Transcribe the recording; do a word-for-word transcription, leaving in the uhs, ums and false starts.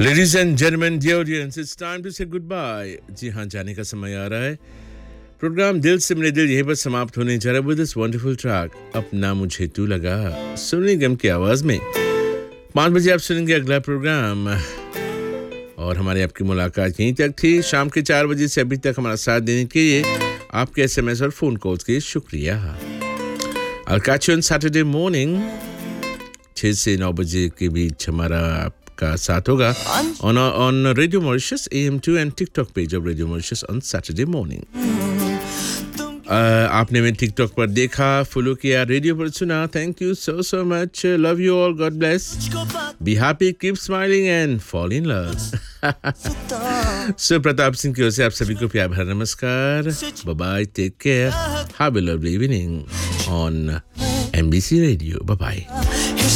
Ladies and gentlemen, dear audience, it's time to say goodbye. जी हाँ, जाने का समय आ रहा है. प्रोग्राम दिल से मेरे दिल यहीं पर समाप्त होने जा रहा है with this wonderful track. अपना मुझे तू लगा. सुनिए गम की आवाज़ में. पाँच बजे आप सुनेंगे अगला प्रोग्राम. और हमारी आपकी मुलाकात यहीं तक थी. शाम के चार बजे से अभी तक हमारा साथ देने के लिए आपके एसएमएस और फ़ोन कॉल्स के लिए शुक्रिया. I'll catch you on Saturday morning. छह से नौ बजे के बीच हमारा का साथ होगा on on Radio Mauritius A M two and TikTok page of Radio Mauritius on Saturday morning. uh, आपने मेरे TikTok पर देखा, फॉलो किया, रेडियो पर सुना. Thank you so so much. Love you all. God bless. Be happy, keep smiling and fall in love. So Pratap Singh की ओर से आप सभी को प्यार भरा नमस्कार. Bye bye. Take care. Have a lovely evening on M B C Radio. Bye bye.